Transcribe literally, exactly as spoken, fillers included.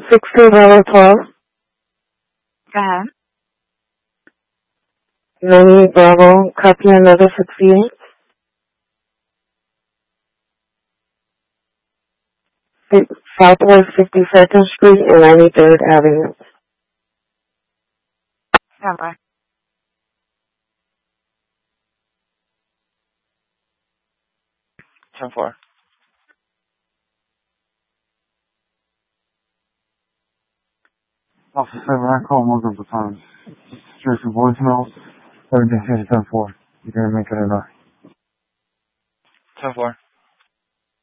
sixteen dollar twelve. Go ahead. Nanny Bravo, copy another sixty-eight. Southwest fifty-second Street and ninety-third Avenue. Stand by. ten four. Officer seven, I call multiple times. Straight to voicemail. Everything says ten four. You didn't make it enough. ten four.